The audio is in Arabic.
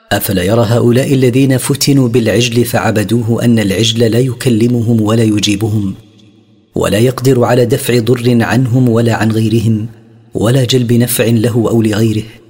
أفلا يرى هؤلاء الذين فتنوا بالعجل فعبدوه أن العجل لا يكلمهم ولا يجيبهم ولا يقدر على دفع ضر عنهم ولا عن غيرهم ولا جلب نفع له أو لغيره؟